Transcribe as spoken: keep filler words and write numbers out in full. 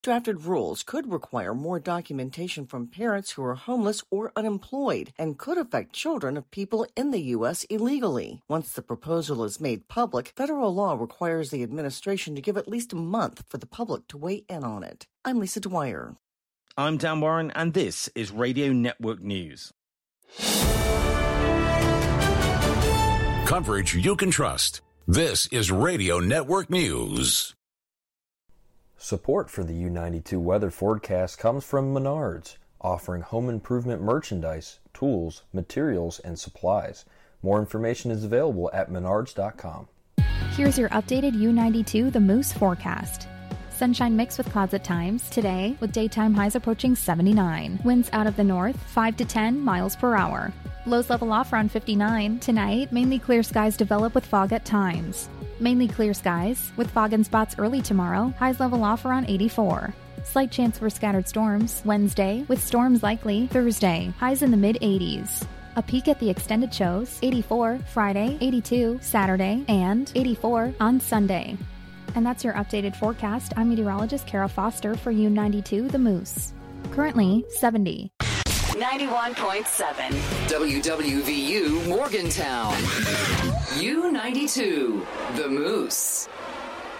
Drafted rules could require more documentation from parents who are homeless or unemployed and could affect children of people in the U S illegally. Once the proposal is made public, federal law requires the administration to give at least a month for the public to weigh in on it. I'm Lisa Dwyer. I'm Dan Warren, and this is Radio Network News. Coverage you can trust. This is Radio Network News. Support for the U ninety-two weather forecast comes from Menards, offering home improvement merchandise, tools, materials, and supplies. More information is available at menards dot com. Here's your updated U ninety-two The Moose forecast. Sunshine mixed with clouds at times today, with daytime highs approaching seventy-nine. Winds out of the north, five to ten miles per hour. Lows level off around fifty-nine. Tonight, mainly clear skies develop with fog at times. Mainly clear skies, with fog in spots early tomorrow. Highs level off around eighty-four. Slight chance for scattered storms Wednesday, with storms likely Thursday. Highs in the mid-eighties. A peek at the extended shows, eighty-four Friday, eighty-two Saturday, and eighty-four on Sunday. And that's your updated forecast. I'm meteorologist Kara Foster for U ninety-two The Moose. Currently seventy. ninety-one point seven W W V U Morgantown. U ninety-two The Moose.